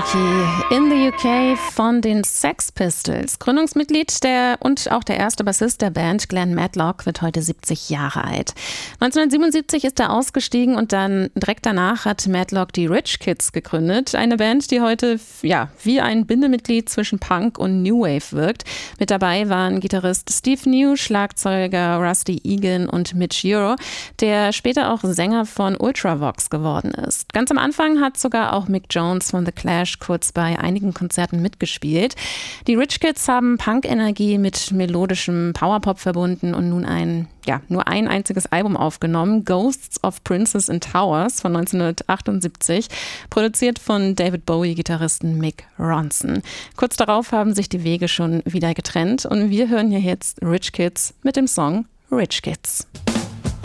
Tricky in the UK von den Sex Pistols. Gründungsmitglied und auch der erste Bassist der Band, Glenn Matlock, wird heute 70 Jahre alt. 1977 ist er ausgestiegen und dann direkt danach hat Matlock die Rich Kids gegründet. Eine Band, die heute wie ein Bindemitglied zwischen Punk und New Wave wirkt. Mit dabei waren Gitarrist Steve New, Schlagzeuger Rusty Egan und Mitch Uro, der später auch Sänger von Ultravox geworden ist. Ganz am Anfang hat sogar auch Mick Jones von The Clash kurz bei einigen Konzerten mitgespielt. Die Rich Kids haben Punk-Energie mit melodischem Powerpop verbunden und nun nur ein einziges Album aufgenommen, Ghosts of Princes and Towers von 1978, produziert von David Bowie-Gitarristen Mick Ronson. Kurz darauf haben sich die Wege schon wieder getrennt und wir hören hier jetzt Rich Kids mit dem Song Rich Kids.